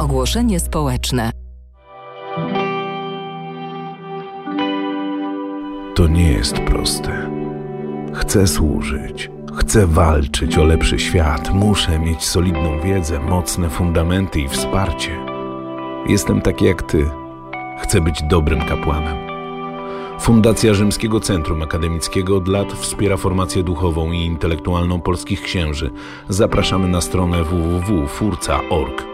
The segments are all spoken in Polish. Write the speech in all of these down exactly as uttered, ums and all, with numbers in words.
Ogłoszenie społeczne. To nie jest proste. Chcę służyć, chcę walczyć o lepszy świat, muszę mieć solidną wiedzę, mocne fundamenty i wsparcie. Jestem taki jak ty. Chcę być dobrym kapłanem. Fundacja Rzymskiego Centrum Akademickiego od lat wspiera formację duchową i intelektualną polskich księży. Zapraszamy na stronę w w w kropka furca kropka org.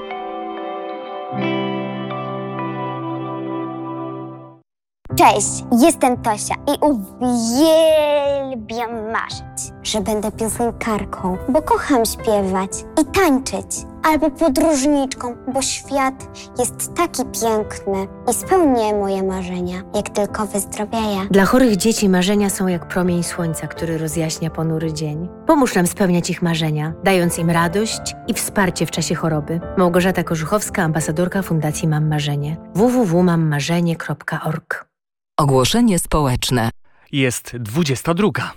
Cześć, jestem Tosia i uwielbiam marzyć, że będę piosenkarką, bo kocham śpiewać i tańczyć, albo podróżniczką, bo świat jest taki piękny i spełnię moje marzenia, jak tylko wyzdrowieję. Dla chorych dzieci marzenia są jak promień słońca, który rozjaśnia ponury dzień. Pomóż nam spełniać ich marzenia, dając im radość i wsparcie w czasie choroby. Małgorzata Korzuchowska, ambasadorka Fundacji Mam Marzenie. w w w kropka mam marzenie kropka org. Ogłoszenie społeczne. Jest dwudziesta druga.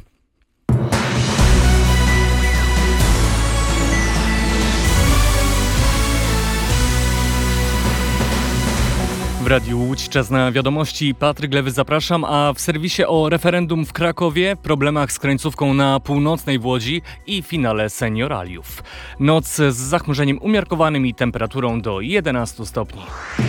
W Radiu Łódź czas na wiadomości. Patryk Lewy, zapraszam, a w serwisie o referendum w Krakowie, problemach z krańcówką na północnej w Łodzi i finale senioraliów. Noc z zachmurzeniem umiarkowanym i temperaturą do jedenastu stopni.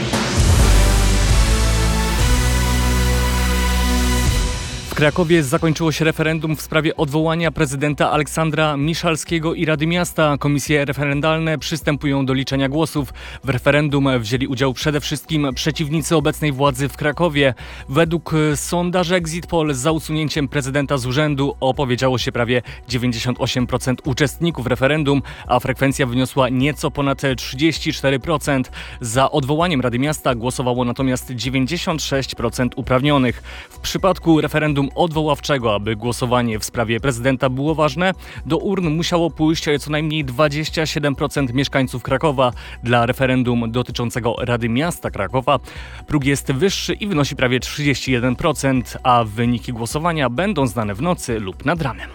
W Krakowie zakończyło się referendum w sprawie odwołania prezydenta Aleksandra Miszalskiego i Rady Miasta. Komisje referendalne przystępują do liczenia głosów. W referendum wzięli udział przede wszystkim przeciwnicy obecnej władzy w Krakowie. Według sondaży Exit Poll za usunięciem prezydenta z urzędu opowiedziało się prawie dziewięćdziesiąt osiem procent uczestników referendum, a frekwencja wyniosła nieco ponad trzydzieści cztery procent. Za odwołaniem Rady Miasta głosowało natomiast dziewięćdziesiąt sześć procent uprawnionych. W przypadku referendum odwoławczego, aby głosowanie w sprawie prezydenta było ważne, do urn musiało pójść co najmniej dwadzieścia siedem procent mieszkańców Krakowa. Dla referendum dotyczącego Rady Miasta Krakowa próg jest wyższy i wynosi prawie trzydzieści jeden procent, a wyniki głosowania będą znane w nocy lub nad ranem.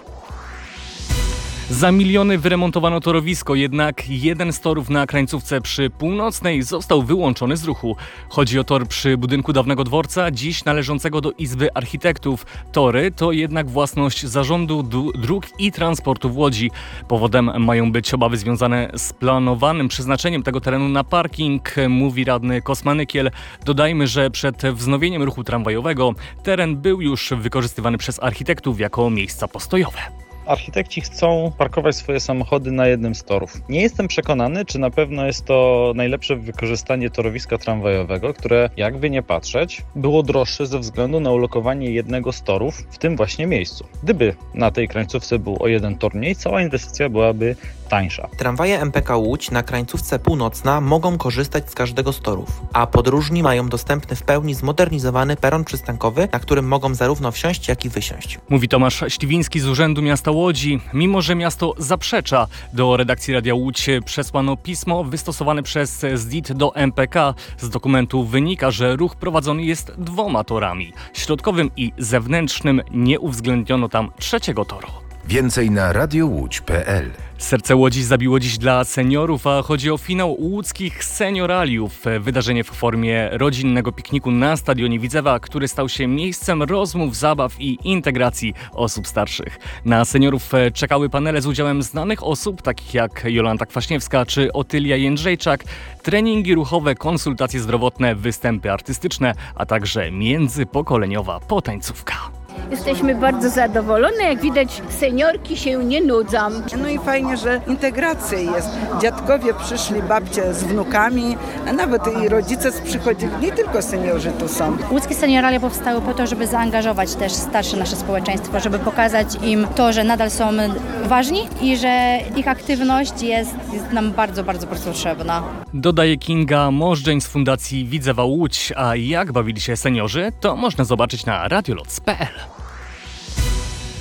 Za miliony wyremontowano torowisko, jednak jeden z torów na krańcówce przy Północnej został wyłączony z ruchu. Chodzi o tor przy budynku dawnego dworca, dziś należącego do Izby Architektów. Tory to jednak własność Zarządu Dróg i Transportu w Łodzi. Powodem mają być obawy związane z planowanym przeznaczeniem tego terenu na parking, mówi radny Kosmanykiel. Dodajmy, że przed wznowieniem ruchu tramwajowego teren był już wykorzystywany przez architektów jako miejsca postojowe. Architekci chcą parkować swoje samochody na jednym z torów. Nie jestem przekonany, czy na pewno jest to najlepsze wykorzystanie torowiska tramwajowego, które, jakby nie patrzeć, było droższe ze względu na ulokowanie jednego z torów w tym właśnie miejscu. Gdyby na tej krańcówce był o jeden tor mniej, cała inwestycja byłaby tańsza. Tramwaje M P K Łódź na krańcówce Północna mogą korzystać z każdego z torów, a podróżni mają dostępny w pełni zmodernizowany peron przystankowy, na którym mogą zarówno wsiąść, jak i wysiąść. Mówi Tomasz Śliwiński z Urzędu Miasta Łodzi. Mimo że miasto zaprzecza, do redakcji Radia Łódź przesłano pismo wystosowane przez Z D I T do M P K. Z dokumentu wynika, że ruch prowadzony jest dwoma torami. Środkowym i zewnętrznym. Nie uwzględniono tam trzeciego toru. Więcej na radiowódź kropka p l. Serce Łodzi zabiło dziś dla seniorów, a chodzi o finał łódzkich senioraliów. Wydarzenie w formie rodzinnego pikniku na stadionie Widzewa, który stał się miejscem rozmów, zabaw i integracji osób starszych. Na seniorów czekały panele z udziałem znanych osób, takich jak Jolanta Kwaśniewska czy Otylia Jędrzejczak, treningi ruchowe, konsultacje zdrowotne, występy artystyczne, a także międzypokoleniowa potańcówka. Jesteśmy bardzo zadowolone, jak widać seniorki się nie nudzą. No i fajnie, że integracja jest. Dziadkowie przyszli, babcie z wnukami, a nawet i rodzice przychodzili, nie tylko seniorzy tu są. Łódzkie senioralia powstały po to, żeby zaangażować też starsze nasze społeczeństwo, żeby pokazać im to, że nadal są ważni i że ich aktywność jest, jest nam bardzo, bardzo, bardzo potrzebna. Dodaje Kinga Możdżeń z Fundacji Widzewa Łódź, a jak bawili się seniorzy, to można zobaczyć na radioloc kropka p l.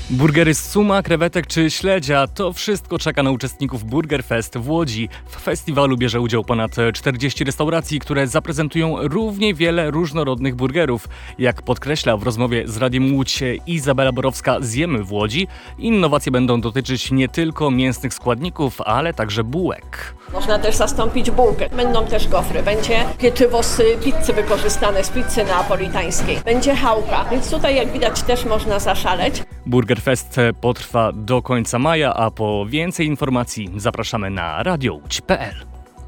Burgery z suma, krewetek czy śledzia – to wszystko czeka na uczestników Burger Fest w Łodzi. W festiwalu bierze udział ponad czterdzieści restauracji, które zaprezentują równie wiele różnorodnych burgerów. Jak podkreśla w rozmowie z Radiem Łódź Izabela Borowska z Jemy w Łodzi, innowacje będą dotyczyć nie tylko mięsnych składników, ale także bułek. Można też zastąpić bułkę. Będą też gofry. Będzie pieczywo z pizzy wykorzystane, z pizzy neapolitańskiej. Będzie chałka, więc tutaj jak widać też można zaszaleć. Burger Fest potrwa do końca maja, a po więcej informacji zapraszamy na radio łódź kropka p l.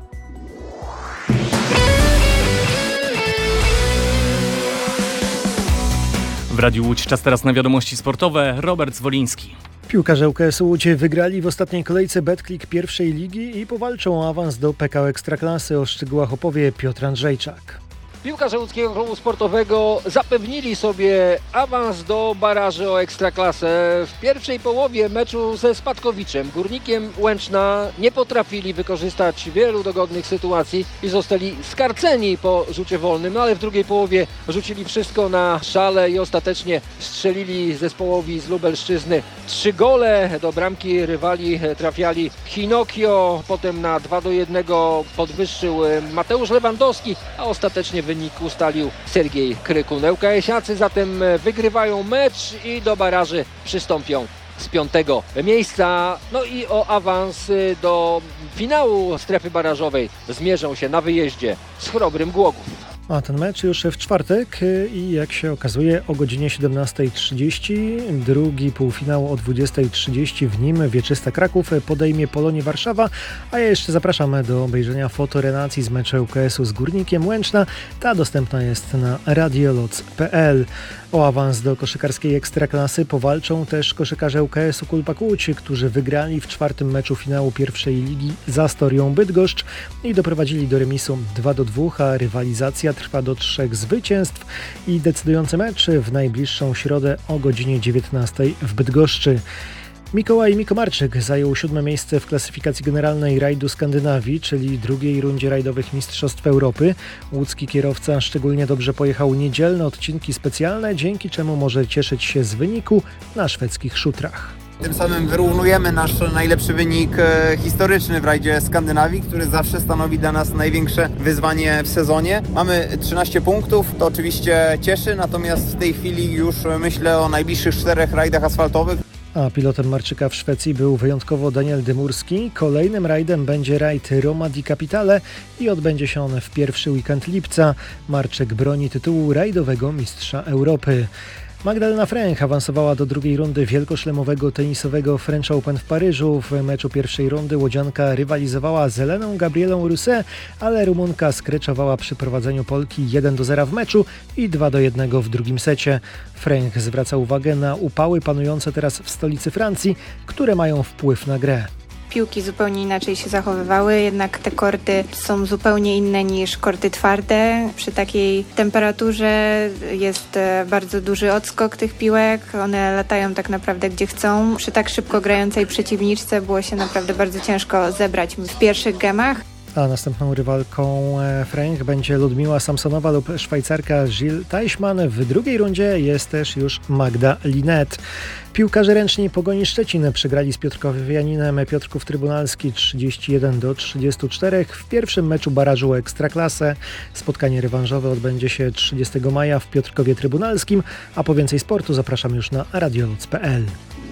W Radiu Łódź czas teraz na wiadomości sportowe. Robert Zwoliński. Piłkarze U K S Łódź wygrali w ostatniej kolejce Betclic pierwszej ligi i powalczą o awans do P K O Ekstraklasy. O szczegółach opowie Piotr Andrzejczak. Piłkarze łódzkiego klubu sportowego zapewnili sobie awans do baraży o Ekstraklasę. W pierwszej połowie meczu ze Spadkowiczem, Górnikiem Łęczna, nie potrafili wykorzystać wielu dogodnych sytuacji i zostali skarceni po rzucie wolnym, ale w drugiej połowie rzucili wszystko na szale i ostatecznie strzelili zespołowi z Lubelszczyzny trzy gole. Do bramki rywali trafiali Hinokio, potem na dwa do jednego podwyższył Mateusz Lewandowski, a ostatecznie wynik ustalił Sergiej Krykun. ŁKS-iacy zatem wygrywają mecz i do baraży przystąpią z piątego miejsca. No i o awans do finału strefy barażowej zmierzą się na wyjeździe z Chrobrym Głogów. A ten mecz już w czwartek i jak się okazuje o godzinie siedemnasta trzydzieści, drugi półfinał o dwudziesta trzydzieści, w nim Wieczysta Kraków podejmie Polonię Warszawa, a ja jeszcze zapraszam do obejrzenia fotorenacji z meczu U K S-u z Górnikiem Łęczna. Ta dostępna jest na radioloc kropka p l. O awans do koszykarskiej Ekstraklasy powalczą też koszykarze U K S-u Kulpak Łódź, którzy wygrali w czwartym meczu finału pierwszej ligi z Astorią Bydgoszcz i doprowadzili do remisu dwa do dwóch, a rywalizacja trwa do trzech zwycięstw i decydujący mecz w najbliższą środę o godzinie dziewiętnastej w Bydgoszczy. Mikołaj Mikomarczyk zajął siódme miejsce w klasyfikacji generalnej rajdu Skandynawii, czyli drugiej rundzie rajdowych Mistrzostw Europy. Łódzki kierowca szczególnie dobrze pojechał niedzielne odcinki specjalne, dzięki czemu może cieszyć się z wyniku na szwedzkich szutrach. Tym samym wyrównujemy nasz najlepszy wynik historyczny w rajdzie Skandynawii, który zawsze stanowi dla nas największe wyzwanie w sezonie. Mamy trzynaście punktów, to oczywiście cieszy, natomiast w tej chwili już myślę o najbliższych czterech rajdach asfaltowych. A pilotem Marczyka w Szwecji był wyjątkowo Daniel Dymurski. Kolejnym rajdem będzie rajd Roma di Capitale i odbędzie się on w pierwszy weekend lipca. Marczyk broni tytułu rajdowego mistrza Europy. Magdalena Fręch awansowała do drugiej rundy wielkoszlemowego tenisowego French Open w Paryżu. W meczu pierwszej rundy łodzianka rywalizowała z Eleną Gabrielą Rousset, ale Rumunka skreczowała przy prowadzeniu Polki jeden do zera w meczu i dwa do jednego w drugim secie. Fręch zwraca uwagę na upały panujące teraz w stolicy Francji, które mają wpływ na grę. Piłki zupełnie inaczej się zachowywały, jednak te korty są zupełnie inne niż korty twarde. Przy takiej temperaturze jest bardzo duży odskok tych piłek, one latają tak naprawdę gdzie chcą. Przy tak szybko grającej przeciwniczce było się naprawdę bardzo ciężko zebrać w pierwszych gemach. A następną rywalką Fręch będzie Ludmiła Samsonowa lub Szwajcarka Gilles Teichmann. W drugiej rundzie jest też już Magda Linet. Piłkarze ręczni Pogoni Szczecin przegrali z Piotrkowianinem Piotrków Trybunalski trzydzieści jeden do trzydziestu czterech w pierwszym meczu barażu o Ekstraklasę. Spotkanie rewanżowe odbędzie się trzydziestego maja w Piotrkowie Trybunalskim, a po więcej sportu zapraszam już na radioloc kropka p l.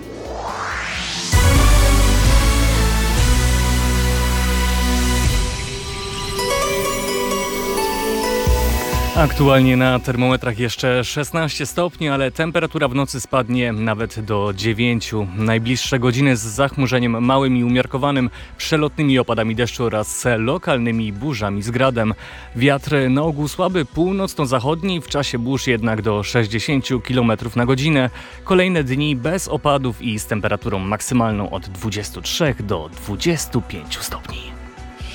Aktualnie na termometrach jeszcze szesnaście stopni, ale temperatura w nocy spadnie nawet do dziewięciu. Najbliższe godziny z zachmurzeniem małym i umiarkowanym, przelotnymi opadami deszczu oraz lokalnymi burzami z gradem. Wiatr na ogół słaby, północno-zachodni, w czasie burz jednak do sześćdziesięciu kilometrów na godzinę. Kolejne dni bez opadów i z temperaturą maksymalną od dwudziestu trzech do dwudziestu pięciu stopni.